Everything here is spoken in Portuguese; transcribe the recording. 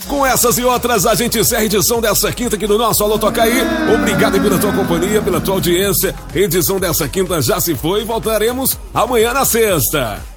Com essas e outras, a gente encerra a edição dessa quinta aqui do nosso Alô Toca Aí. Obrigado pela tua companhia, pela tua audiência. A edição dessa quinta já se foi e voltaremos amanhã na sexta.